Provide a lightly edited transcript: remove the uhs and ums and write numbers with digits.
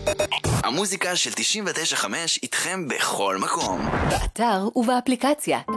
המוזיקה של 99.5 איתכם בכל מקום. באתר ובאפליקציה.